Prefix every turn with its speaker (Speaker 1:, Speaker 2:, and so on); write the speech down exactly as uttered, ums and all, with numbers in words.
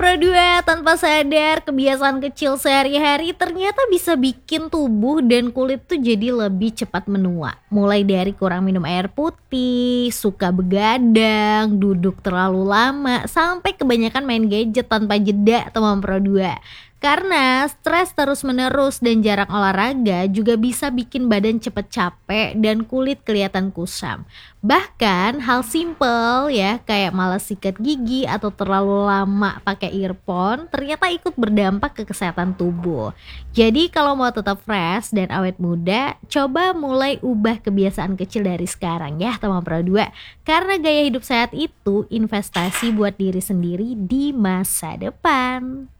Speaker 1: Pro dua, tanpa sadar kebiasaan kecil sehari-hari ternyata bisa bikin tubuh dan kulit tuh jadi lebih cepat menua. Mulai dari kurang minum air putih, suka begadang, duduk terlalu lama, sampai kebanyakan main gadget tanpa jeda teman Pro dua. Karena stres terus-menerus dan jarang olahraga juga bisa bikin badan cepet capek dan kulit kelihatan kusam. Bahkan hal simple ya kayak malas sikat gigi atau terlalu lama pakai earphone ternyata ikut berdampak ke kesehatan tubuh. Jadi kalau mau tetap fresh dan awet muda, coba mulai ubah kebiasaan kecil dari sekarang ya teman Pro dua. Karena gaya hidup sehat itu investasi buat diri sendiri di masa depan.